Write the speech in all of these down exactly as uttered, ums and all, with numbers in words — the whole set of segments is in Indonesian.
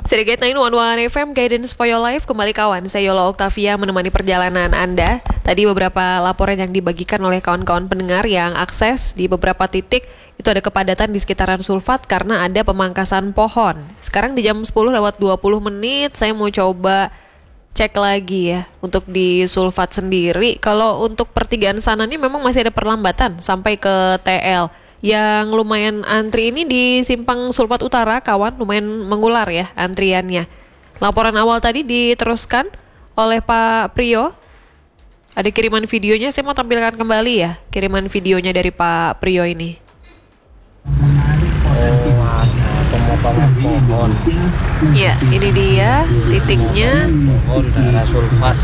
Sedikit sembilan satu satu F M Guidance for Your Life. Kembali kawan, saya Yola Octavia menemani perjalanan Anda. Tadi beberapa laporan yang dibagikan oleh kawan-kawan pendengar yang akses di beberapa titik itu ada kepadatan di sekitaran Sulfat karena ada pemangkasan pohon. Sekarang di jam sepuluh lewat dua puluh menit saya mau coba cek lagi ya untuk di Sulfat sendiri. Kalau untuk pertigaan sana nih memang masih ada perlambatan sampai ke T L. Yang lumayan antri ini di Simpang Sulfat Utara, kawan, lumayan mengular ya antriannya. Laporan awal tadi diteruskan oleh Pak Priyo. Ada kiriman videonya, saya mau tampilkan kembali ya kiriman videonya dari Pak Priyo ini. Oh, ada pemotongan pohon. Ya, ini dia titiknya. Pohon daerah Sulfat.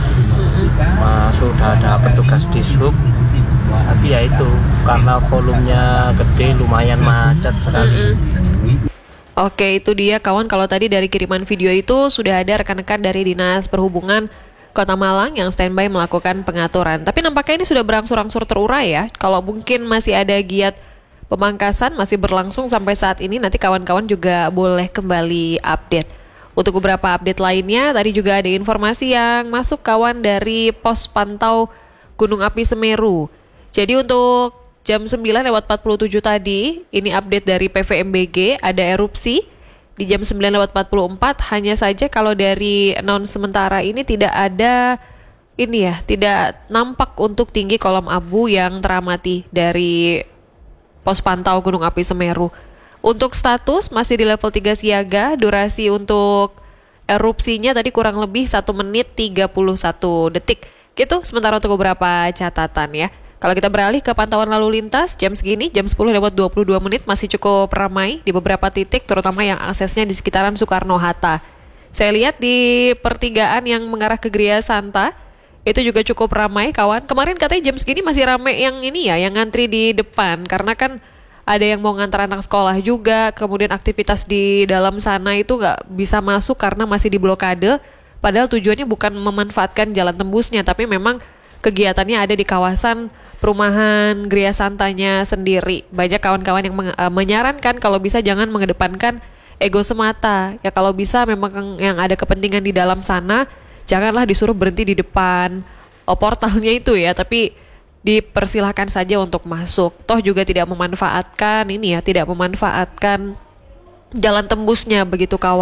Nah, sudah ada petugas dishub. Tapi ya itu karena volumenya gede, lumayan macet sekali. Mm-mm. Oke, itu dia kawan. Kalau tadi dari kiriman video itu sudah ada rekan-rekan dari Dinas Perhubungan Kota Malang yang standby melakukan pengaturan. Tapi nampaknya ini sudah berangsur-angsur terurai ya. Kalau mungkin masih ada giat pemangkasan masih berlangsung sampai saat ini, nanti kawan-kawan juga boleh kembali update. Untuk beberapa update lainnya, tadi juga ada informasi yang masuk kawan dari pos pantau Gunung Api Semeru. Jadi untuk jam sembilan lewat empat puluh tujuh tadi, ini update dari P V M B G, ada erupsi di jam sembilan lewat empat puluh empat. Hanya saja kalau dari non sementara ini tidak ada, ini ya, tidak nampak untuk tinggi kolom abu yang teramati dari pos pantau Gunung Api Semeru. Untuk status masih di level tiga siaga, durasi untuk erupsinya tadi kurang lebih satu menit tiga puluh satu detik. Gitu, sementara untuk beberapa catatan ya. Kalau kita beralih ke pantauan lalu lintas, jam segini, jam sepuluh lewat dua puluh dua menit masih cukup ramai di beberapa titik, terutama yang aksesnya di sekitaran Soekarno-Hatta. Saya lihat di pertigaan yang mengarah ke Gria Santa, itu juga cukup ramai kawan. Kemarin katanya jam segini masih ramai yang ini ya, yang ngantri di depan, karena kan ada yang mau ngantar anak sekolah juga, kemudian aktivitas di dalam sana itu nggak bisa masuk karena masih diblokade, padahal tujuannya bukan memanfaatkan jalan tembusnya, tapi memang kegiatannya ada di kawasan perumahan Gria Santanya sendiri. Banyak kawan-kawan yang meng- uh, menyarankan kalau bisa jangan mengedepankan ego semata. Ya kalau bisa memang yang ada kepentingan di dalam sana, janganlah disuruh berhenti di depan oh, portalnya itu ya, tapi dipersilahkan saja untuk masuk. Toh juga tidak memanfaatkan ini ya, tidak memanfaatkan jalan tembusnya begitu kawan.